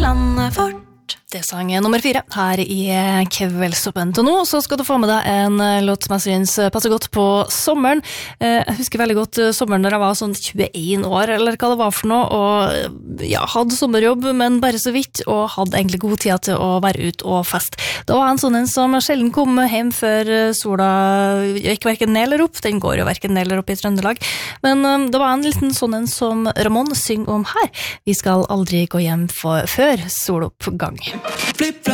landet vårt. Det sang nummer 4 her i Kveldsåpen. Til nå så skal du få med deg en låt som jeg synes passer godt på sommeren. Jeg husker veldig godt sommeren da jeg var sånn 21 år, eller hva det var for noe, og ja, hadde sommerjobb, men bare så vidt, og hadde egentlig god tid til å være ut og fest. Det var en sånn en som sjelden kom hjem før sola gikk hverken ned eller opp. Den går jo hverken ned eller opp i Trøndelag. Men det var en liten sånn en som Ramón synger om her. Vi skal aldri gå hjem før soloppgang. Flip,